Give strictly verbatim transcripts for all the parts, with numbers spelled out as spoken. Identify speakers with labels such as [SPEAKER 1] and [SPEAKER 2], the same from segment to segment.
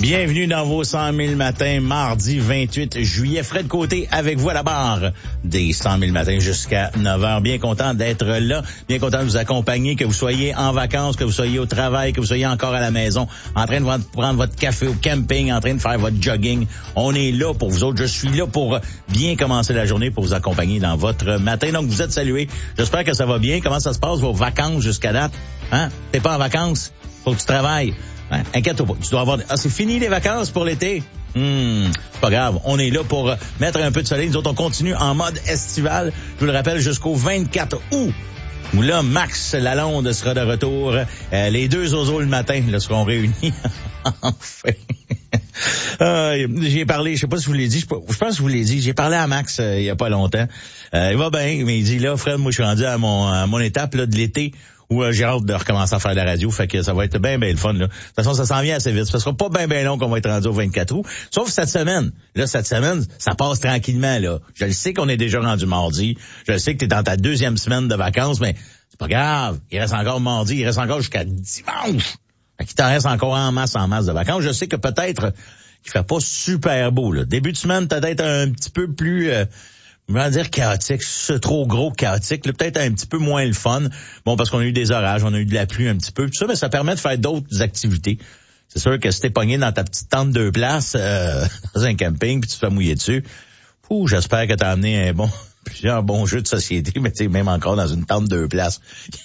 [SPEAKER 1] Bienvenue dans vos cent mille matins, mardi vingt-huit juillet. Fred Côté avec vous à la barre des cent mille matins jusqu'à neuf heures. Bien content d'être là, bien content de vous accompagner, que vous soyez en vacances, que vous soyez au travail, que vous soyez encore à la maison, en train de prendre votre café au camping, en train de faire votre jogging. On est là pour vous autres. Je suis là pour bien commencer la journée, pour vous accompagner dans votre matin. Donc, vous êtes salués. J'espère que ça va bien. Comment ça se passe, vos vacances jusqu'à date? Hein? T'es pas en vacances? Faut que tu travailles. Hein? Inquiète-toi pas. Tu dois avoir... Ah, c'est fini les vacances pour l'été? Hum, c'est pas grave. On est là pour mettre un peu de soleil. Nous autres, on continue en mode estival. Je vous le rappelle, jusqu'au vingt-quatre août. Où là, Max Lalonde sera de retour. Euh, les deux zozos le matin là, seront réunis. Enfin. Euh, j'ai parlé, je sais pas si je vous l'ai dit, je pense que je vous l'ai dit, j'ai parlé à Max euh, il y a pas longtemps. Euh, il va bien, mais il dit là, Fred, moi je suis rendu à mon à mon étape là de l'été où euh, j'ai hâte de recommencer à faire de la radio, fait que ça va être bien bien le fun là. De toute façon, ça s'en vient assez vite. Ça sera pas bien bien long qu'on va être rendu au vingt-quatre août, sauf cette semaine. Là, cette semaine, ça passe tranquillement là. Je le sais qu'on est déjà rendu mardi, je le sais que tu es dans ta deuxième semaine de vacances, mais c'est pas grave. Il reste encore mardi, il reste encore jusqu'à dimanche. Fait qu'il t'en reste encore en masse en masse de vacances. Je sais que peut-être qu'il fait pas super beau là. Début de semaine peut-être un petit peu plus euh, on va dire chaotique, c'est trop gros chaotique, là, peut-être un petit peu moins le fun. Bon, parce qu'on a eu des orages, on a eu de la pluie un petit peu, tout ça, mais ça permet de faire d'autres activités. C'est sûr que si t'es pogné dans ta petite tente deux places euh, dans un camping puis tu te fais mouiller dessus, ouh, j'espère que t'as amené un bon plusieurs bons jeux de société, mais tu sais, même encore dans une tente deux places.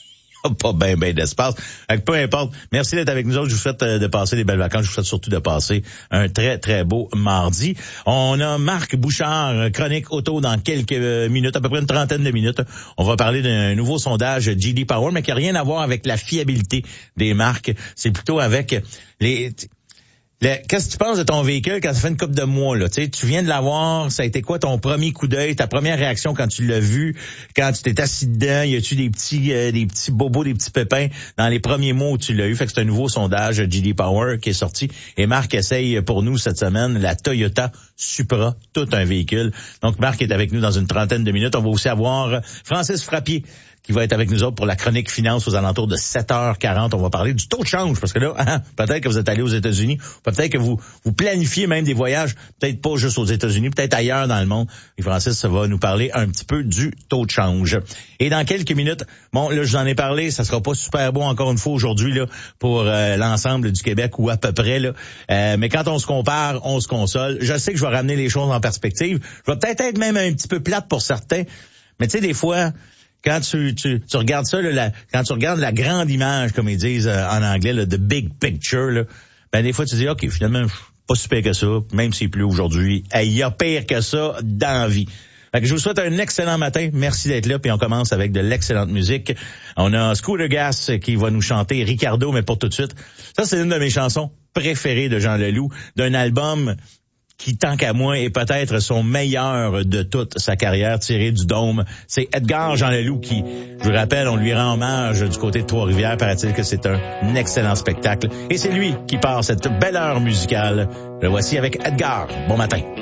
[SPEAKER 1] Pas bien, bien d'espace. Donc, peu importe. Merci d'être avec nous autres. Je vous souhaite de passer des belles vacances. Je vous souhaite surtout de passer un très, très beau mardi. On a Marc Bouchard, chronique auto dans quelques minutes, à peu près une trentaine de minutes. On va parler d'un nouveau sondage J D Power, mais qui n'a rien à voir avec la fiabilité des marques. C'est plutôt avec les... Le, qu'est-ce que tu penses de ton véhicule quand ça fait une couple de mois, là? Tu sais, tu viens de l'avoir, ça a été quoi ton premier coup d'œil, ta première réaction quand tu l'as vu, quand tu t'es assis dedans, y a-tu des petits, euh, des petits bobos, des petits pépins dans les premiers mois où tu l'as eu? Fait que c'est un nouveau sondage J D Power qui est sorti. Et Marc essaye pour nous cette semaine la Toyota Supra, tout un véhicule. Donc Marc est avec nous dans une trentaine de minutes. On va aussi avoir Francis Frappier qui va être avec nous autres pour la chronique finance aux alentours de sept heures quarante. On va parler du taux de change, parce que là, hein, peut-être que vous êtes allé aux États-Unis, peut-être que vous vous planifiez même des voyages, peut-être pas juste aux États-Unis, peut-être ailleurs dans le monde. Et Francis va nous parler un petit peu du taux de change. Et dans quelques minutes, bon, là, je vous en ai parlé, ça sera pas super bon encore une fois aujourd'hui là pour euh, l'ensemble du Québec ou à peu près là. Euh, mais quand on se compare, on se console. Je sais que je vais ramener les choses en perspective. Je vais peut-être être même un petit peu plate pour certains, mais tu sais, des fois... Quand tu, tu, tu regardes ça, là, la, quand tu regardes la grande image, comme ils disent euh, en anglais, là, the big picture, là, ben des fois tu dis, ok, finalement, pas si pire que ça, même s'il pleut aujourd'hui, il y a pire que ça dans la vie. Fait que je vous souhaite un excellent matin, merci d'être là, puis on commence avec de l'excellente musique. On a Scooter Gas qui va nous chanter Ricardo, mais pour tout de suite, ça c'est une de mes chansons préférées de Jean Leloup, d'un album qui, tant qu'à moi, est peut-être son meilleur de toute sa carrière tiré du Dôme. C'est Edgar Jean Leloup qui, je vous rappelle, on lui rend hommage du côté de Trois-Rivières. Paraît-il que c'est un excellent spectacle. Et c'est lui qui part cette belle heure musicale. Le voici avec Edgar. Bon matin.